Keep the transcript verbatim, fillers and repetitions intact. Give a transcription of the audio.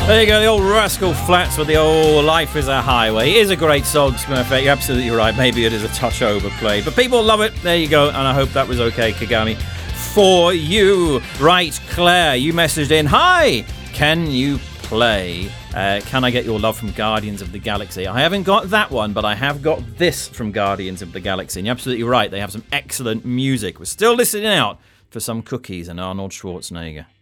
There you go, the old Rascal Flatts with the old Life is a Highway. It is a great song, Smurfette. You're absolutely right. Maybe it is a touch overplayed, but people love it. There you go, and I hope that was okay, Kagami, for you. Right, Claire, you messaged in, hi, can you play uh, Can I Get Your Love from Guardians of the Galaxy? I haven't got that one, but I have got this from Guardians of the Galaxy, and you're absolutely right. They have some excellent music. We're still listening out for some cookies and Arnold Schwarzenegger.